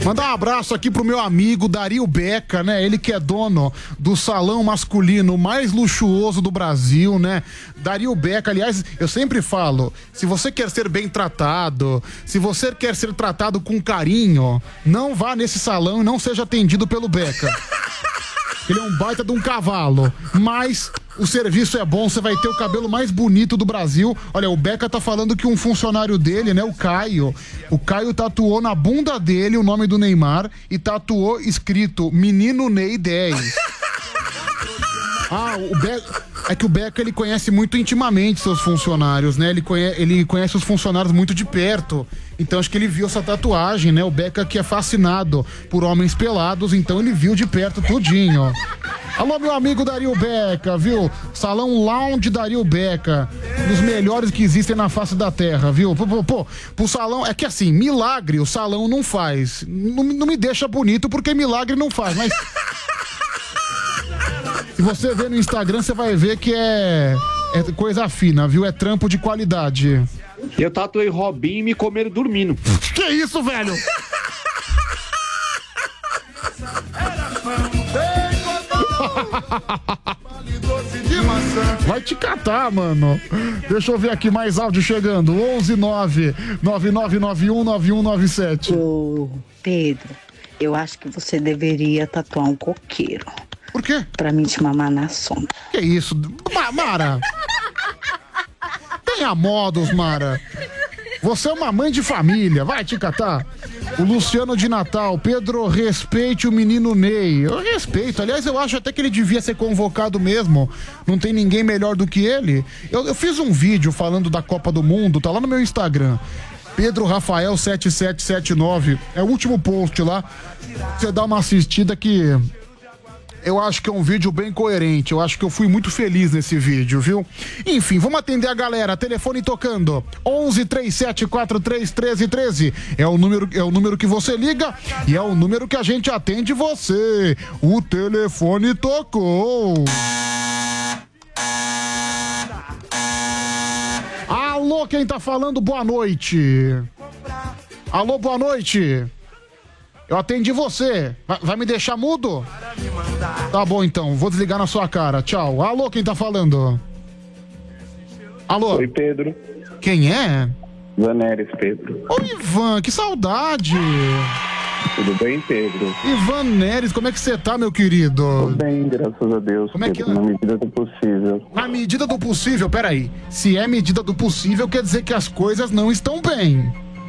Mandar um abraço aqui pro meu amigo Dario Beca, né? Ele que é dono do salão masculino mais luxuoso do Brasil, né? Dario Beca, aliás, eu sempre falo, se você quer ser bem tratado, se você quer ser tratado com carinho, não vá nesse salão e não seja atendido pelo Beca. Ele é um baita de um cavalo, mas o serviço é bom, você vai ter o cabelo mais bonito do Brasil. Olha, o Beca tá falando que um funcionário dele, né, o Caio tatuou na bunda dele o nome do Neymar e tatuou escrito Menino Ney 10. O Beca... É que o Beca, ele conhece muito intimamente seus funcionários, né? Ele conhece os funcionários muito de perto. Então acho que ele viu essa tatuagem, né? O Beca que é fascinado por homens pelados, então ele viu de perto tudinho. Alô, meu amigo Dario Beca, viu? Salão Lounge Dario Beca. Um dos melhores que existem na face da terra, viu? Pro salão... É que assim, milagre o salão não faz. Não me deixa bonito porque milagre não faz, mas... Se você ver no Instagram, você vai ver que é coisa fina, viu? É trampo de qualidade. Eu tatuei Robinho e me comeram dormindo. Que isso, velho? Vai te catar, mano. Deixa eu ver aqui mais áudio chegando. 119-9991-9197. Ô, Pedro, eu acho que você deveria tatuar um coqueiro. Por quê? Pra mim te mamar na sombra. Que isso? Mara! Tenha modos, Mara. Você é uma mãe de família, vai te catar. O Luciano de Natal, Pedro, respeite o menino Ney. Eu respeito, aliás, eu acho até que ele devia ser convocado mesmo. Não tem ninguém melhor do que ele. Eu fiz um vídeo falando da Copa do Mundo, tá lá no meu Instagram. Pedro Rafael 7779. É o último post lá. Você dá uma assistida que... Eu acho que é um vídeo bem coerente. Eu acho que eu fui muito feliz nesse vídeo, viu? Enfim, vamos atender a galera. Telefone tocando. 1137431313. É o número que você liga e é o número que a gente atende você. O telefone tocou. Alô, quem tá falando? Boa noite. Alô, boa noite. Eu atendi você. Vai me deixar mudo? Tá bom, então. Vou desligar na sua cara. Tchau. Alô, quem tá falando? Alô? Oi, Pedro. Quem é? Ivan Neres, Pedro. Oi, Ivan. Que saudade. Tudo bem, Pedro? Ivan Neres, como é que você tá, meu querido? Tudo bem, graças a Deus. Como é que Pedro, na medida do possível. Na medida do possível? Peraí. Se é medida do possível, quer dizer que as coisas não estão bem.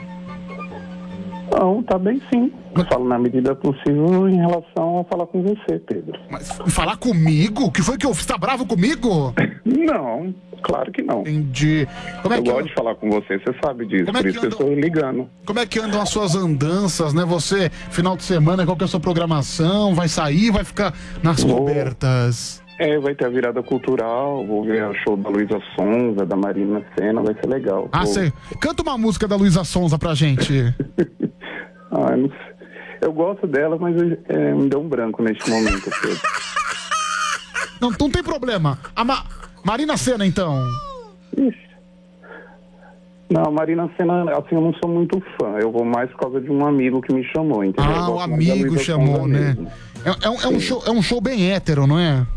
Não, tá bem sim. Eu falo na medida possível em relação a falar com você, Pedro. Mas falar comigo? O que foi que eu fiz? Tá bravo comigo? Não, claro que não. Entendi. Eu gosto de falar com você sabe disso, por isso que eu estou ligando. Como é que andam as suas andanças, né? Você, final de semana, qual que é a sua programação? Vai sair, vai ficar nas cobertas? Vai ter a virada cultural, vou ver o show da Luísa Sonza, da Marina Sena, vai ser legal. Você canta uma música da Luísa Sonza pra gente. Não sei. Eu gosto dela, mas me deu um branco neste momento, Pedro. Não tem problema. Marina Sena, então. Ixi. Não, Marina Sena, assim, eu não sou muito fã. Eu vou mais por causa de um amigo que me chamou, entendeu? O amigo chamou, né? É um show bem hétero, não é?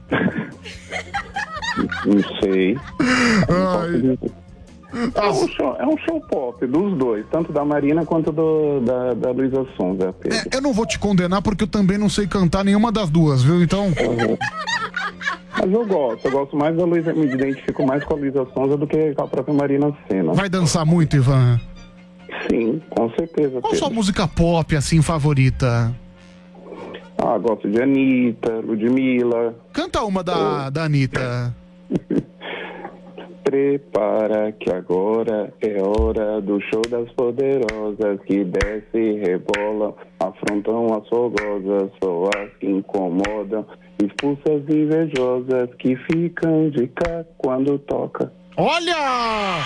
Não sei. Ai. É um show pop dos dois, tanto da Marina quanto da Luísa Sonza. Eu não vou te condenar porque eu também não sei cantar nenhuma das duas, viu? Então. Mas eu gosto mais da Luísa, me identifico mais com a Luísa Sonza do que com a própria Marina Sena. Vai dançar muito, Ivan? Sim, com certeza. Qual sua música pop, assim, favorita? Gosto de Anitta, Ludmilla. Canta uma da Anitta. Prepara que agora é hora do show das poderosas que desce e rebolam, afrontam as fogosas, só as que incomodam, expulsas invejosas que ficam de cá quando toca. Olha!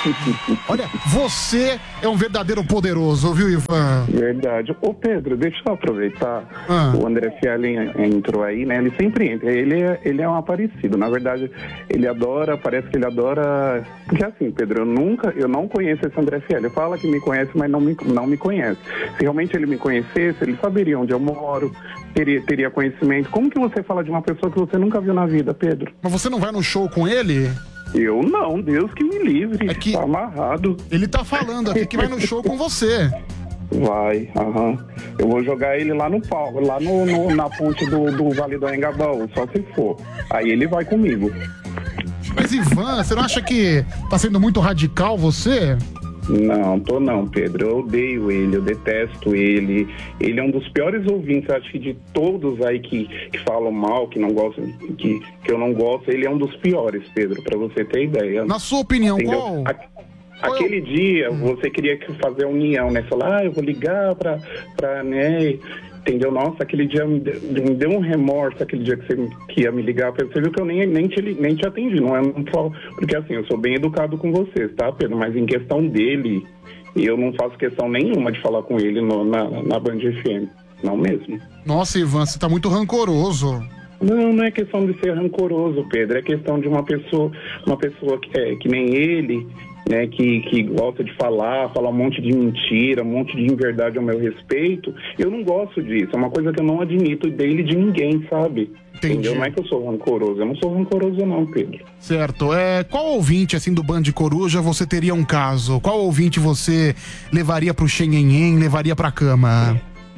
Olha, você é um verdadeiro poderoso, viu, Ivan? Verdade. Ô Pedro, deixa eu aproveitar. O André Fialin entrou aí, né? Ele sempre entra. Ele é um aparecido. Na verdade, ele adora, parece que ele adora. Porque assim, Pedro, eu não conheço esse André Fialin. Ele fala que me conhece, mas não me conhece. Se realmente ele me conhecesse, ele saberia onde eu moro, teria conhecimento. Como que você fala de uma pessoa que você nunca viu na vida, Pedro? Mas você não vai no show com ele? Eu não, Deus que me livre. É que tá amarrado. Ele tá falando aqui que vai no show com você. Vai, Eu vou jogar ele lá no palco, lá na ponte do Vale do Anhangabaú, só se for. Aí ele vai comigo. Mas Ivan, você não acha que tá sendo muito radical você? Não, tô não, Pedro. Eu odeio ele, eu detesto ele. Ele é um dos piores ouvintes, acho que de todos aí que falam mal, que não gostam, que eu não gosto. Ele é um dos piores, Pedro, pra você ter ideia. Na sua opinião, entendeu? Aquele dia, você queria fazer a união, né? Falar, eu vou ligar pra né? Entendeu? Nossa, aquele dia me deu um remorso, aquele dia que ia me ligar. Você viu que eu nem te atendi, não é? Porque assim, eu sou bem educado com vocês, tá, Pedro? Mas em questão dele, eu não faço questão nenhuma de falar com ele na Band FM. Não mesmo. Nossa, Ivan, você tá muito rancoroso. Não é questão de ser rancoroso, Pedro. É questão de uma pessoa que nem ele, né, que gosta de falar um monte de mentira, um monte de inverdade ao meu respeito. Eu não gosto disso. É uma coisa que eu não admito dele de ninguém, sabe? Entendi. Entendeu? Não é que eu sou rancoroso. Eu não sou rancoroso não, Pedro. Certo. Qual ouvinte, assim, do Band Coruja você teria um caso? Qual ouvinte você levaria pro Xenhenhen, levaria pra cama?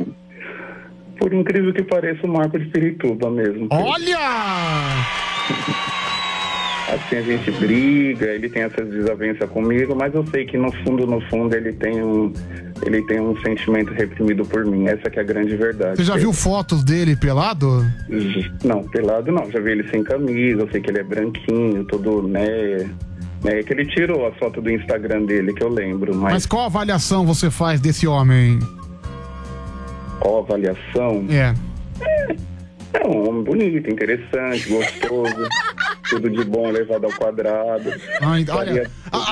Por incrível que pareça, o Marco de Pirituba mesmo. Pedro. Olha! Assim a gente briga, ele tem essas desavenças comigo, mas eu sei que no fundo ele tem um sentimento reprimido por mim. Essa que é a grande verdade. Você já viu fotos dele pelado? Não, pelado não. Já vi ele sem camisa, eu sei que ele é branquinho, todo, né? É que ele tirou a foto do Instagram dele, que eu lembro. Mas qual avaliação você faz desse homem? Qual avaliação? É um homem bonito, interessante, gostoso. Tudo de bom levado ao quadrado. Ai, olha,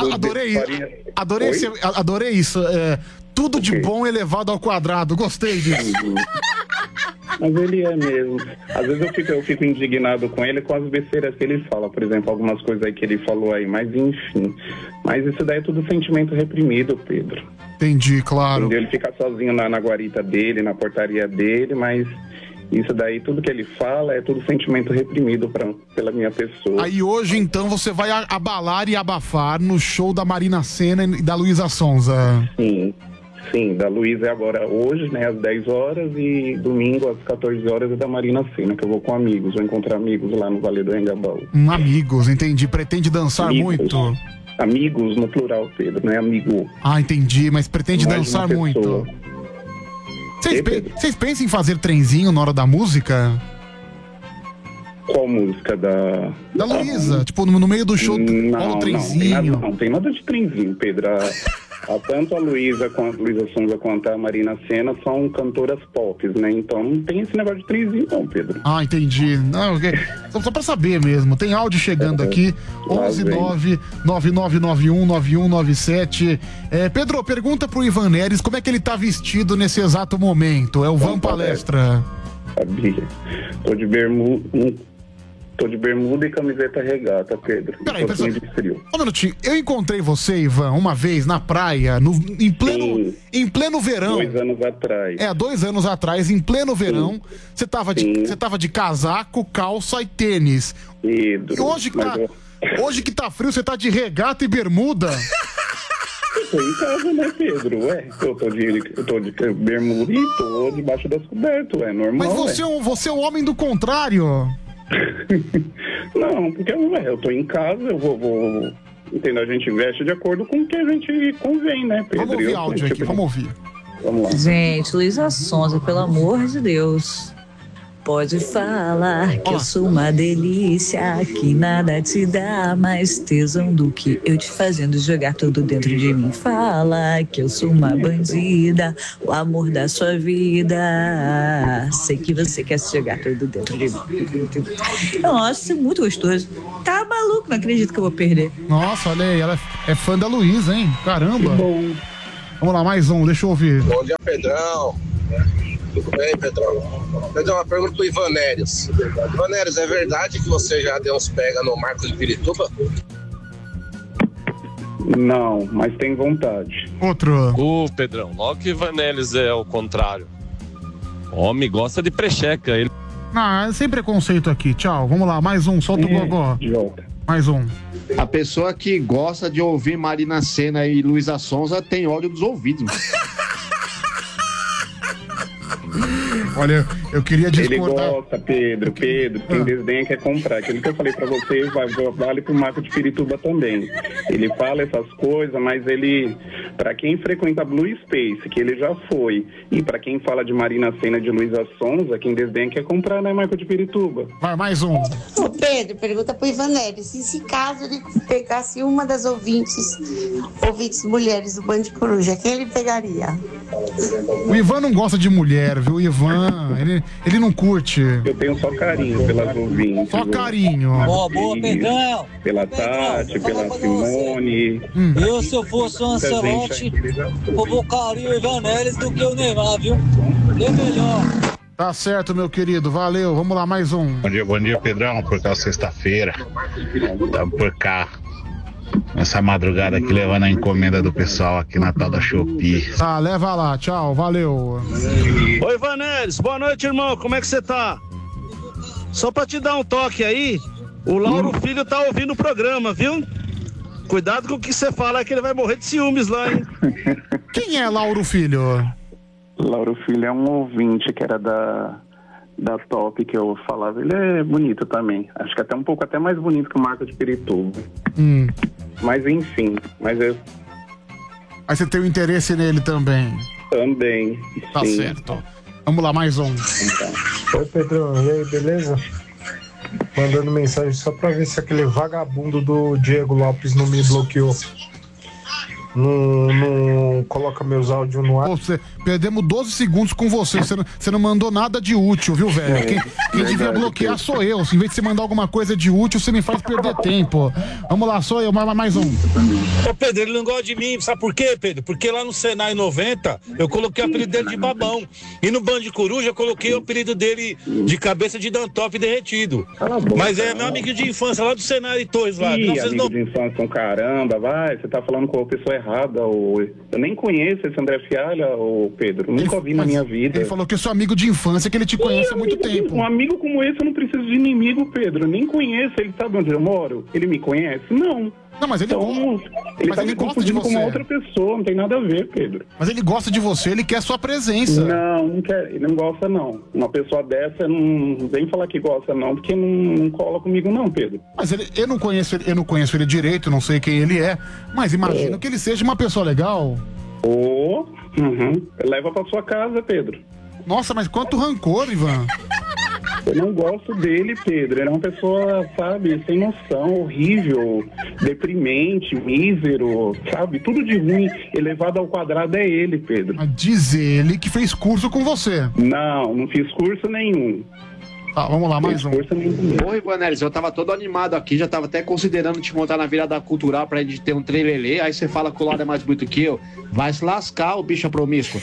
adorei isso. Tudo de bom elevado ao quadrado. Gostei disso. Mas ele é mesmo. Às vezes eu fico indignado com ele com as besteiras que ele fala. Por exemplo, algumas coisas aí que ele falou aí. Mas enfim. Mas isso daí é tudo sentimento reprimido, Pedro. Entendi, claro. Entendeu? Ele fica sozinho na guarita dele, na portaria dele, mas... Isso daí, tudo que ele fala é tudo sentimento reprimido pela minha pessoa. Aí hoje, então, você vai abalar e abafar no show da Marina Sena e da Luísa Sonza. Sim, da Luísa é agora hoje, né, às 10 horas e domingo às 14 horas é da Marina Sena, que eu vou com amigos, vou encontrar amigos lá no Vale do Anhangabaú. Amigos, entendi. Pretende dançar muito? Amigos no plural, Pedro, não é amigo. Ah, entendi, mas pretende dançar muito. Vocês pensam em fazer trenzinho na hora da música? Qual música? Da Luísa, tipo, no meio do show, o trenzinho. Não tem nada de trenzinho, Pedro. Tanto a Luísa Sonza quanto a Marina Sena são cantoras pop, né? Então não tem esse negócio de trenzinho não, Pedro. Ah, entendi. Não, só pra saber mesmo. Tem áudio chegando aqui. 119-9991-9197. Pedro, pergunta pro Ivan Neres como é que ele tá vestido nesse exato momento. É o Van Palestra. Sabia. Tô de bermuda e camiseta regata, Pedro. Peraí, um minutinho. Eu encontrei você, Ivan, uma vez na praia, em pleno verão. 2 anos atrás. 2 anos atrás, em pleno verão. Você tava de casaco, calça e tênis. Pedro, e hoje que tá frio, você tá de regata e bermuda. Eu tô em casa, né, Pedro? Eu tô de bermuda e tô debaixo das cobertas, normal. Mas você é um homem do contrário. Não, porque eu tô em casa, eu vou entendeu? A gente veste de acordo com o que a gente convém, né, Pedro? Vamos ouvir áudio aqui, vamos ouvir. Vamos lá. Gente, Luísa Sonza, pelo amor de Deus. Pode falar que eu sou uma delícia, que nada te dá mais tesão do que eu te fazendo jogar tudo dentro de mim. Fala que eu sou uma bandida, o amor da sua vida. Sei que você quer se jogar tudo dentro de mim. Nossa, isso é muito gostoso. Tá maluco, não acredito que eu vou perder. Nossa, olha aí, ela é fã da Luísa, hein? Caramba. Bom, Vamos lá, mais um, deixa eu ouvir. Bom dia, Pedrão. Tudo bem, Pedrão? Pedrão, uma pergunta pro Ivanérios. Ivanérios, é verdade que você já deu uns pega no Marco de Pirituba? não, mas tem vontade. Outro. Pedrão, logo que Ivanelles é o contrário. Homem gosta de precheca. Ele... Sem preconceito aqui, tchau. Vamos lá, mais um, solta o gogó. Idiota. Mais um. A pessoa que gosta de ouvir Marina Sena e Luísa Sonza tem óleo dos ouvidos. Olha, eu queria discordar. Ele gosta, Pedro, tem desdenha quer comprar. Aquilo que eu falei pra você vale pro Marco de Pirituba também. Ele fala essas coisas, mas ele, pra quem frequenta Blue Space, que ele já foi, e pra quem fala de Marina Sena e de Luísa Sonza, quem desdenha quer comprar, né, Marco de Pirituba? Vai, mais um. Ô Pedro, pergunta pro Ivanelli, se caso ele pegasse uma das ouvintes mulheres do Band Coruja, quem ele pegaria? O Ivan não gosta de mulher, viu? O Ivan, ele não curte. Eu tenho só carinho pelas ouvintes. Só carinho. Boa, Pedrão. Pela Tati, pela Simone. Eu, se eu fosse o Ancelotti, convocaria o Ivanelles do que o Neymar, viu? É melhor. Tá certo, meu querido. Valeu. Vamos lá, mais um. Bom dia, Pedrão. Por causa sexta-feira. Estamos por cá. Essa madrugada aqui levando a encomenda do pessoal aqui na tal da Shopee. Tá, leva lá. Tchau, valeu. Oi, Vanelis. Boa noite, irmão. Como é que você tá? Só pra te dar um toque aí, o Lauro Filho tá ouvindo o programa, viu? Cuidado com o que você fala, que ele vai morrer de ciúmes lá, hein? Quem é Lauro Filho? Lauro Filho é um ouvinte que era da Top, que eu falava. Ele é bonito também. Acho que até um pouco mais bonito que o Marco de Pirituba. Mas enfim, Aí você tem um interesse nele também. Também. Tá sim. certo. Vamos lá, mais um. Oi, Pedrão, e aí, beleza? Mandando mensagem só pra ver se aquele vagabundo do Diego Lopes não me bloqueou. Não coloca meus áudios no ar. Perdemos 12 segundos com você. Você não mandou nada de útil, viu, velho? Quem devia bloquear sou eu. Em vez de você mandar alguma coisa de útil, você me faz perder tempo. Vamos lá, sou eu, mais um. Ô, Pedro, ele não gosta de mim. Sabe por quê, Pedro? Porque lá no Senai 90, eu coloquei o apelido dele de Babão. E no Band Coruja, eu coloquei o apelido dele de cabeça de Dantop derretido. Mas é meu amigo de infância, lá do Senai Torres, lá. Ih, amigo de infância com caramba, vai. Você tá falando com a pessoa errada. Eu nem conheço esse André Fialha, Pedro. Nunca ouvi na minha vida. Ele falou que eu sou amigo de infância, que ele te conhece há muito tempo. Um amigo como esse eu não preciso de inimigo, Pedro. Eu nem conheço. Ele sabe onde eu moro? Ele me conhece? Não. Não, mas ele ele tá me confundindo com uma outra pessoa, não tem nada a ver, Pedro. Mas ele gosta de você, ele quer sua presença. Não quer, ele não gosta não. Uma pessoa dessa não vem falar que gosta não, porque não cola comigo não, Pedro. Mas eu não conheço ele direito, não sei quem ele é, mas imagino que ele seja uma pessoa legal. Leva pra sua casa, Pedro. Nossa, mas quanto rancor, Ivan. Eu não gosto dele, Pedro. Ele é uma pessoa, sabe, sem noção, horrível, deprimente, mísero, sabe? Tudo de ruim, elevado ao quadrado é ele, Pedro. Mas diz ele que fez curso com você. Não fiz curso nenhum. Tá, vamos lá, mais um. Oi, Vanelis, eu tava todo animado aqui, já tava até considerando te montar na virada cultural pra gente ter um trelelê, aí você fala que o Lauro é mais bonito que eu. Vai se lascar, o bicho promíscuo.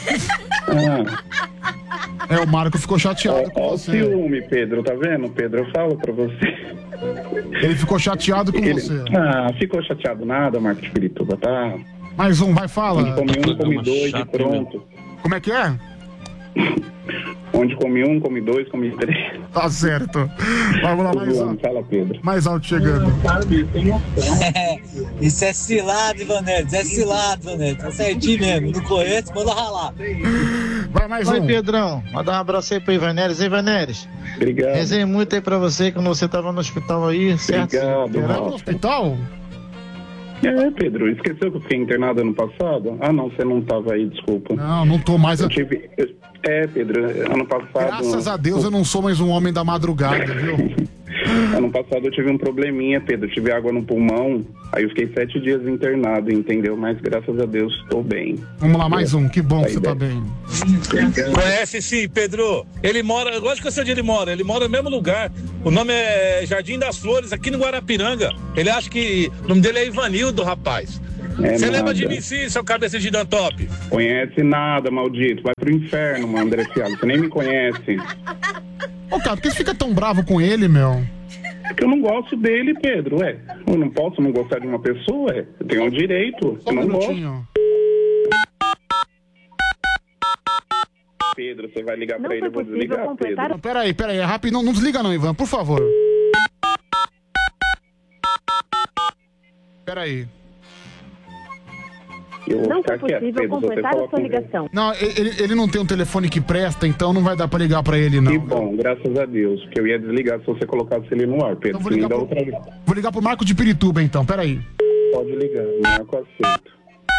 O Marco ficou chateado com você. Olha o ciúme, Pedro, tá vendo, Pedro? Eu falo pra você. Ele ficou chateado com você. Ficou chateado nada, Marco de Pirituba, tá? Mais um, vai, fala. Onde come um, come dois e pronto. Como é que é? Onde come um, come dois, come três. Tá certo. Vamos lá, mais alto. Fala, Pedro. Mais alto chegando. Isso é cilado, Ivanelles. É cilado, Ivanelles. Tá certinho mesmo. Não conheço, manda ralar. Vai, mais um. Oi, Pedrão. Manda um abraço aí pro Ivanelles. Ivanelles. Obrigado. Desenho muito aí pra você quando você tava no hospital aí, certo? Obrigado. Era no hospital? Pedro, esqueceu que eu fiquei internado ano passado? Ah, não, você não tava aí, desculpa. Não tô mais. Pedro, ano passado... Graças a Deus eu não sou mais um homem da madrugada, viu? Ano passado eu tive um probleminha, Pedro, eu tive água no pulmão, aí eu fiquei 7 dias internado, entendeu? Mas graças a Deus estou bem. Vamos lá, mais um, que bom que você tá bem. Conhece sim, Pedro. Ele mora, eu gosto que eu sei onde ele mora no mesmo lugar. O nome é Jardim das Flores, aqui no Guarapiranga. Ele acha que o nome dele é Ivanildo, rapaz. Você lembra de mim sim, seu cabeça de Dantop? Conhece nada, maldito. Vai pro inferno, mano, André Fialho. Você nem me conhece. Ô, cara, por que você fica tão bravo com ele, meu? Porque eu não gosto dele, Pedro, Eu não posso não gostar de uma pessoa, Eu tenho um direito. Só um minutinho. Pedro, você vai ligar pra ele, eu vou desligar, Pedro. Não, peraí, é rápido. Não desliga não, Ivan, por favor. Peraí. Não foi possível completar a sua ligação. Não, ele não tem um telefone que presta, então não vai dar pra ligar pra ele, não. Que bom, graças a Deus, porque eu ia desligar se você colocasse ele no ar, Pedro. Então vou ligar pro Marco de Pirituba, então, peraí. Pode ligar, Marco aceito.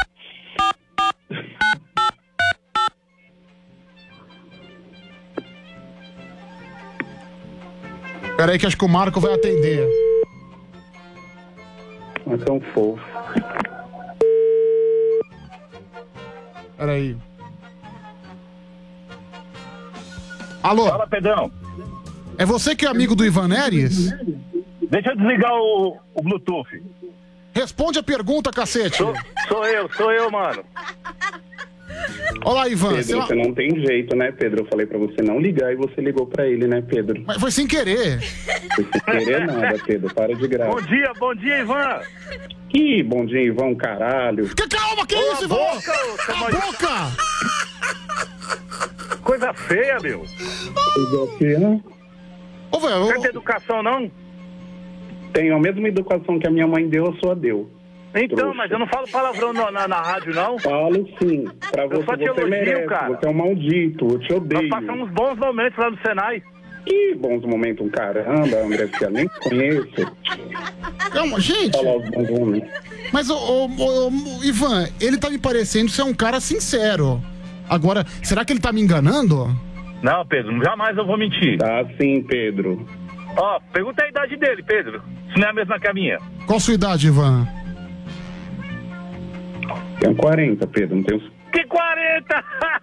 Peraí que acho que o Marco vai atender. É tão fofo. Peraí. Alô? Fala, Pedrão. É você que é amigo do Ivan Neres? Deixa eu desligar o Bluetooth. Responde a pergunta, cacete. Sou eu, mano. Olá, Ivan. Pedro, você não tem jeito, né, Pedro? Eu falei pra você não ligar e você ligou pra ele, né, Pedro? Mas foi sem querer. Foi sem querer nada, Pedro. Para de graça. Bom dia, Ivan. Ih, bom dia, Ivan, caralho. Calma, que isso, Ivan? Cala a boca! Coisa feia, meu. Coisa feia? Ô, velho. Você tem educação, não? Tenho a mesma educação que a minha mãe deu, a sua deu. Então, Trouxa. mas eu não falo palavrão na rádio, não. Falo sim. Pra eu você, só te você elogio, merece. cara. Você é um maldito, eu te odeio. Nós passamos bons momentos lá no Senai. Que bons momentos, caramba, André Fialho, nem conheço. Calma, gente. Falar os bons momentos. Mas, Ivan, ele tá me parecendo ser um cara sincero. Agora, será que ele tá me enganando? Não, Pedro, jamais eu vou mentir. Tá sim, Pedro. Ó, pergunta a idade dele, Pedro. Se não é a mesma que a minha. Qual a sua idade, Ivan? Tenho 40, Pedro, não tenho... Que 40?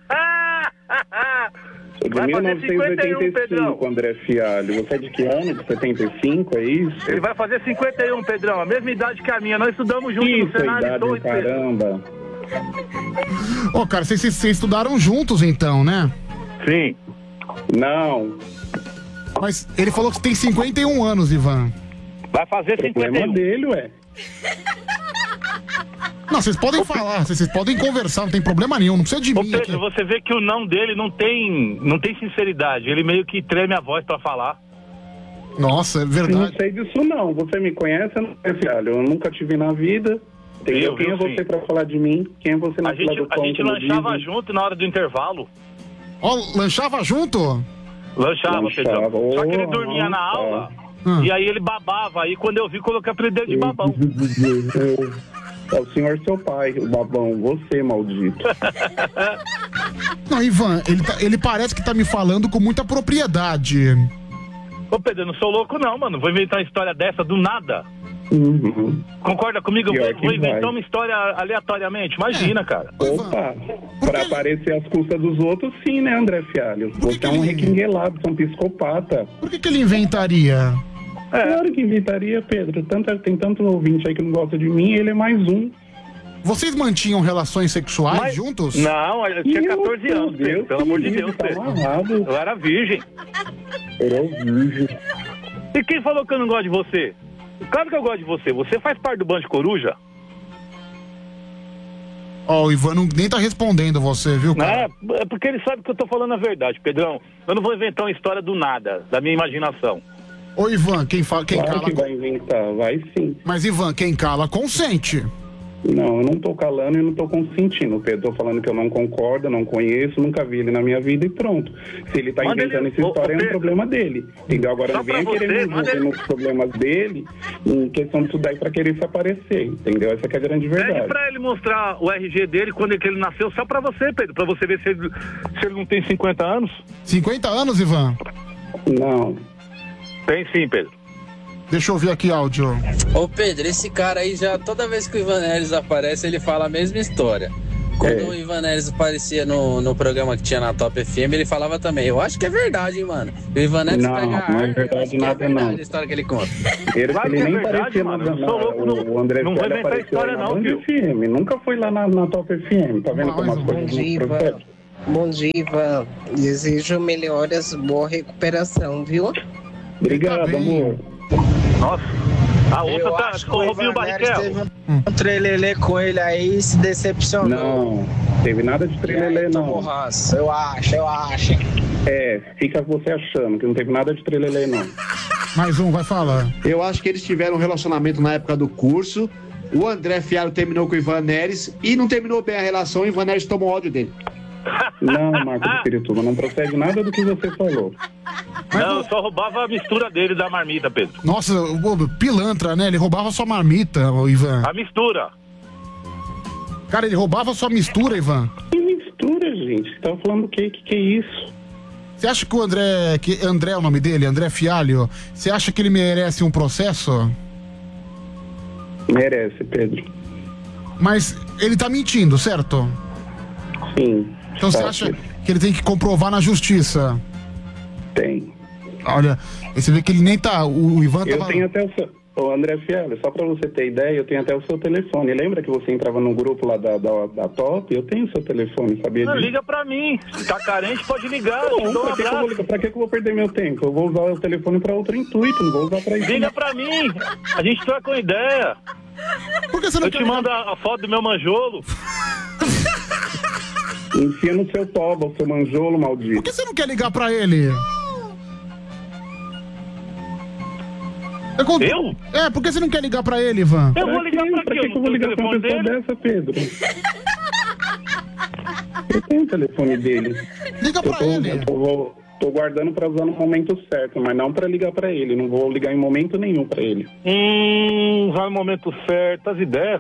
Sou de Vai fazer 51, Pedrão. 1985, André Fialho. Você é de que ano? De 75, é isso? Ele vai fazer 51, Pedrão. A mesma idade que a minha. Nós estudamos juntos no Isso, cenário idade, 2, Pedro. caramba. Ô, cara, vocês estudaram juntos, então, né? Sim. Não. Mas ele falou que você tem 51 anos, Ivan. Vai fazer Problema 51. dele, ué. Não, vocês podem falar, vocês podem conversar, não tem problema nenhum, não precisa de Ô, mim. Pedro, você vê que o não dele não tem sinceridade. Ele meio que treme a voz pra falar. Nossa, é Não verdade. sei disso, não. Você me conhece, André Fialho? Eu nunca te vi na vida. Entendeu? Quem é você pra falar de mim? Quem é você na fila do pão? A gente lanchava junto na hora do intervalo. Ó, lanchava junto? Lanchava, Pedrão. Ô, Só que ele dormia na aula e aí ele babava. Aí quando eu vi, coloquei o apelido dele de babão. É o senhor seu pai, o babão. Você, maldito. Não, Ivan, ele parece que tá me falando com muita propriedade. Ô, Pedro, eu não sou louco não, mano. Vou inventar uma história dessa do nada. Uhum. Concorda comigo? Pior Eu que vou inventar vai. uma história aleatoriamente. Imagina, cara. Opa, pra aparecer às custas dos outros, sim, né, André Fialho? Você é um requinguelado, você é um psicopata. Por que ele inventaria? Claro que inventaria, Pedro. Tem tanto ouvinte aí que não gosta de mim, ele é mais um. Vocês mantinham relações sexuais juntos? Não, eu tinha 14 anos, Pedro. Pelo amor de Deus, tá Pedro. amarrado. Eu era virgem. Era virgem. E quem falou que eu não gosto de você? Claro que eu gosto de você. Você faz parte do Bando de Coruja? Ó, o Ivan nem tá respondendo você, viu, cara? É porque ele sabe que eu tô falando a verdade, Pedrão. Eu não vou inventar uma história do nada, da minha imaginação. Ô, Ivan, quem Claro cala... que vai inventar, vai sim. Mas, Ivan, quem cala consente. Não, eu não tô calando e não tô consentindo, Pedro. Tô falando que eu não concordo, não conheço, nunca vi ele na minha vida e pronto. Se ele tá inventando essa história, é um problema dele. Entendeu? Agora não venha querer me envolver nos problemas dele em questão disso daí pra querer se aparecer, entendeu? Essa que é a grande verdade. Pede pra ele mostrar o RG dele quando é que ele nasceu, só pra você, Pedro, pra você ver se ele não tem 50 anos. 50 anos, Ivan? Não. Tem sim, Pedro. Deixa eu ver aqui áudio. Ô Pedro, esse cara aí já, toda vez que o Ivan Neres aparece, ele fala a mesma história. Quando o Ivan Neres aparecia no programa que tinha na Top FM, ele falava também. Eu acho que é verdade, hein, mano. O Ivan Neres não, pega não é verdade nada, não. A história que ele conta. Ele nem parecia o André não vai Velho inventar apareceu história, na não, Band viu? FM. Nunca foi lá na Top FM. Tá vendo como as coisas não procedem? Bom dia, Ivan. Desejo melhoras, boa recuperação, viu? Obrigado, amor. Nossa, a outra tá. Ouviu o Barrichello? Teve um trelelê com ele aí e se decepcionou. Não, teve nada de trelelê, não. Borraça. Eu acho. É, fica você achando que não teve nada de trelelê, não. Mais um, vai falar. Eu acho que eles tiveram um relacionamento na época do curso. O André Fialho terminou com o Ivan Neres e não terminou bem a relação e o Ivan Neres tomou ódio dele. Não, Marcos Espirituba, não procede nada do que você falou. Não, eu só roubava a mistura dele da marmita, Pedro. Nossa, o pilantra, né? Ele roubava sua marmita, o Ivan. A mistura. Cara, ele roubava sua mistura, Ivan. Que mistura, gente? Você tá falando o quê? Que é isso? Você acha que o André... Que André é o nome dele? André Fialho. Você acha que ele merece um processo? Merece, Pedro. Mas ele tá mentindo, certo? Sim. Então você acha que ele tem que comprovar na justiça? Tem. Olha, você vê que ele nem tá... O Ivan Eu tava... tenho até o seu... Ô, André Fialho, só pra você ter ideia, eu tenho até o seu telefone. Lembra que você entrava no grupo lá da Top? Eu tenho o seu telefone, sabia disso? Liga pra mim. Se tá carente, pode ligar. Pra que eu vou perder meu tempo? Eu vou usar o telefone pra outro intuito, não vou usar pra isso. Liga pra mim. A gente troca uma ideia. Por que você não Eu te mando a foto do meu manjolo. Enfia no seu toba, o seu manjolo, maldito. Por que você não quer ligar pra ele? Eu? É, por que você não quer ligar pra ele, Ivan? Eu vou ligar pra quê? Pra que eu vou ligar pra uma pessoa dessa, Pedro? Eu tenho o telefone dele. Liga pra ele. Tô guardando pra usar no momento certo, mas não pra ligar pra ele. Não vou ligar em momento nenhum pra ele. Usar no momento certo, as ideias.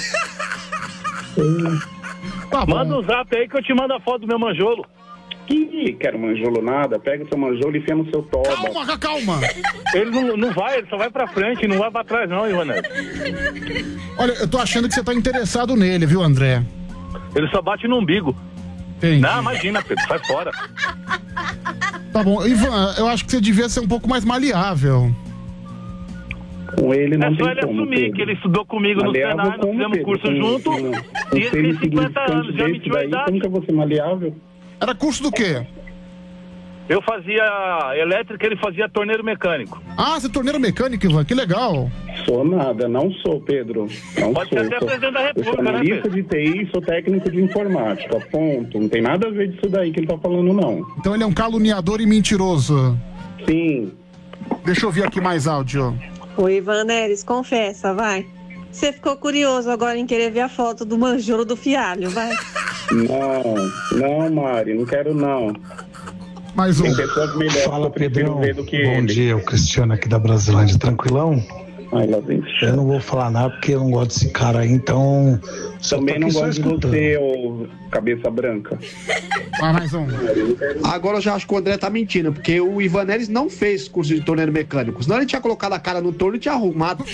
Tá manda o zap aí que eu te mando a foto do meu manjolo. Que quero manjolo nada, pega o seu manjolo e enfia no seu toba. Calma! Ele não vai, ele só vai pra frente, não vai pra trás não, Ivanete. Olha, eu tô achando que você tá interessado nele, viu, André? Ele só bate no umbigo. Entendi. Não, imagina, Pedro, sai fora. Tá bom, Ivan, eu acho que você devia ser um pouco mais maleável. Com ele não é só tem ele como, assumir Pedro. que ele estudou comigo no Senado, nós fizemos curso junto, e ele tem 50 anos, já mentiu a idade. Como que eu vou ser maleável? Era curso do quê? Eu fazia elétrica, ele fazia torneiro mecânico. Ah, você é torneiro mecânico, Ivan, que legal. Sou nada, não sou, Pedro. Não Pode sou. ser até presidente da República, eu sou analista né, de TI, sou técnico de informática, ponto. Não tem nada a ver disso daí que ele tá falando, não. Então ele é um caluniador e mentiroso. Sim. Deixa eu ver aqui mais áudio. Ô, Ivan Neres, confessa, vai. Você ficou curioso agora em querer ver a foto do manjolo do Fialho, vai. Não, Mari, não quero não. Mais um. Tem pessoas melhores. Fala, Pedrão. Ver do que Bom ele. dia, o Cristiano aqui da Brasilândia, tranquilão? Ai, lá vem. Eu não vou falar nada porque eu não gosto desse cara aí, então... Também não gosto de você, ô cabeça branca. Mais um. Agora eu já acho que o André tá mentindo, porque o Ivan Neres não fez curso de torneiro mecânico. Senão ele tinha colocado a cara no torno e tinha arrumado.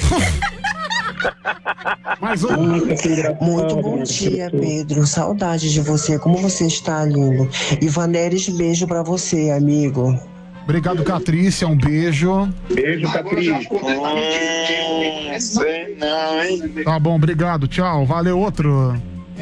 Mais um. Muito bom dia, Pedro. Saudade de você. Como você está, lindo? Ivan Neres, beijo pra você, amigo. Obrigado, Catrícia. Um beijo. Beijo, Catrícia. Não, hein? Tá bom, obrigado. Tchau. Valeu, outro.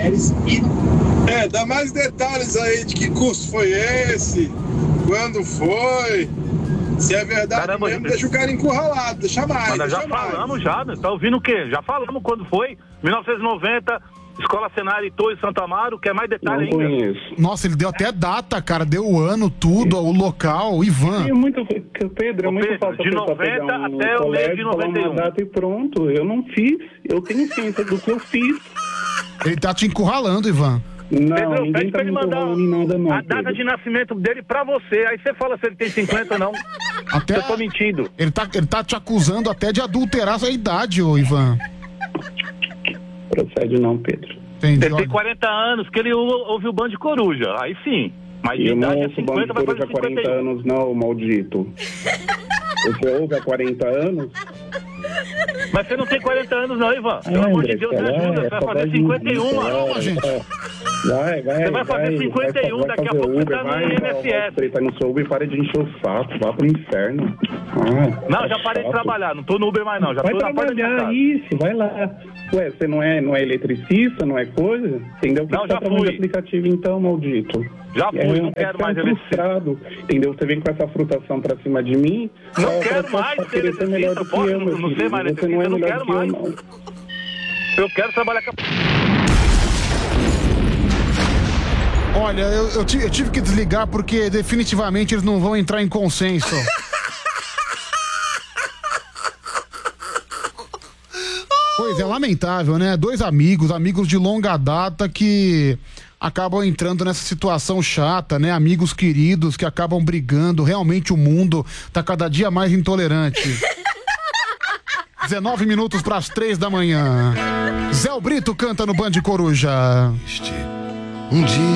Dá mais detalhes aí de que curso foi esse, quando foi, se é verdade. Caramba, mesmo, deixa o cara encurralado, deixa mais. Mas já falamos, já, tá ouvindo o quê? Já falamos quando foi, 1990, Escola Senário Torres Santo Amaro, quer mais detalhe ainda? Nossa, ele deu até data, cara, deu o ano, tudo, o local, o Ivan. que, Pedro, é muito Pedro, fácil de a pessoa 90 pegar até o mês de colégio, falar 91. uma data e pronto. Eu não fiz. Eu tenho ciência do que eu fiz. Ele tá te encurralando, Ivan. Não, Pedro, ninguém pede tá pra me ele mandar encurralando em nada, não, a data Pedro. de nascimento dele pra você. Aí você fala se ele tem 50 ou não. Até Eu tô mentindo. Ele tá te acusando até de adulterar a sua idade, ô Ivan. Procede não, Pedro. Entendi. Ele tem 40 anos que ele ouve o Band Coruja. Aí sim. Mas de Eu não idade é ouço Band 50, vai Coruja fazer há 40 51. anos, não, maldito. Você ouve há 40 anos? Mas você não tem 40 anos não, Ivan. Pelo amor de Deus, me ajuda. Você vai fazer 51, mano. Vai. Você vai fazer 51, daqui a fazer pouco você Uber, tá no vai, INSS. Você tá no seu Uber e para de encher o saco, vá pro inferno. Não, já parei de trabalhar, não tô no Uber mais não, já Vai tô na porta da minha trabalhar, casa. isso, vai lá. Ué, você não é eletricista, não é coisa? Entendeu? Não, Você tá já trabalhando fui. de aplicativo então, maldito. Já fui, não quero mais frustrado, entendeu? Você vem com essa frutação pra cima de mim. Não quero mais ser querer ser melhor do que eletricista, eu, meu posso não filho. ser mais Você não é eletricista, não melhor quero do que eu, mais. não. Eu quero trabalhar com Olha, eu tive que desligar porque definitivamente eles não vão entrar em consenso. Pois é, lamentável, né? Dois amigos de longa data que acabam entrando nessa situação chata, né? Amigos queridos que acabam brigando. Realmente o mundo tá cada dia mais intolerante. 19 minutos para as 3 da manhã. Zé Brito canta no Band Coruja. Um dia